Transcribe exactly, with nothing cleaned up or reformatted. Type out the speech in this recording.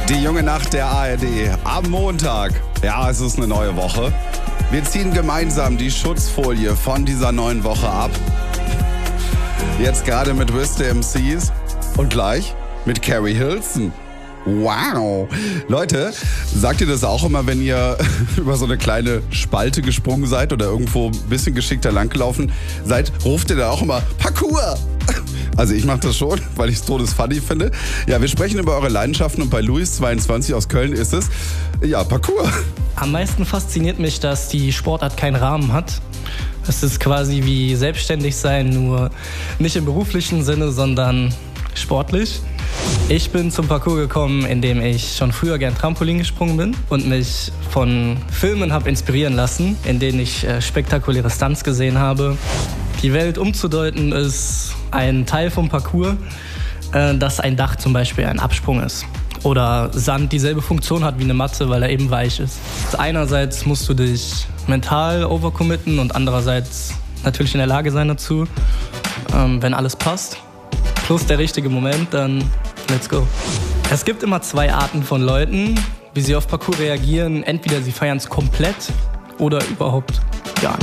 Die junge Nacht der A R D am Montag. Ja, es ist eine neue Woche. Wir ziehen gemeinsam die Schutzfolie von dieser neuen Woche ab. Jetzt gerade mit Wiz the M Cs und gleich mit Carrie Hilson. Wow. Leute, sagt ihr das auch immer, wenn ihr über so eine kleine Spalte gesprungen seid oder irgendwo ein bisschen geschickter langgelaufen seid? Ruft ihr da auch immer Parkour? Also ich mache das schon, weil ich es todesfunny finde. Ja, wir sprechen über eure Leidenschaften und bei Luis zweiundzwanzig aus Köln ist es, ja, Parkour. Am meisten fasziniert mich, dass die Sportart keinen Rahmen hat. Es ist quasi wie selbstständig sein, nur nicht im beruflichen Sinne, sondern sportlich. Ich bin zum Parkour gekommen, indem ich schon früher gern Trampolin gesprungen bin und mich von Filmen habe inspirieren lassen, in denen ich äh, spektakuläre Stunts gesehen habe. Die Welt umzudeuten ist ein Teil vom Parkour, äh, dass ein Dach zum Beispiel ein Absprung ist. Oder Sand dieselbe Funktion hat wie eine Matte, weil er eben weich ist. Einerseits musst du dich mental overcommitten und andererseits natürlich in der Lage sein dazu, ähm, wenn alles passt. Plus der richtige Moment, dann let's go. Es gibt immer zwei Arten von Leuten, wie sie auf Parkour reagieren. Entweder sie feiern es komplett oder überhaupt